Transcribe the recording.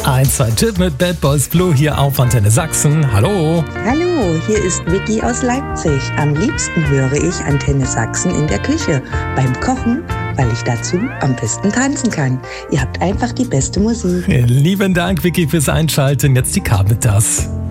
1-2 mit Bad Boys Blue hier auf Antenne Sachsen. Hallo. Hallo, hier ist Vicky aus Leipzig. Am liebsten höre ich Antenne Sachsen in der Küche, beim Kochen, weil ich dazu am besten tanzen kann. Ihr habt einfach die beste Musik. Lieben Dank, Vicky, fürs Einschalten. Jetzt die K mit das.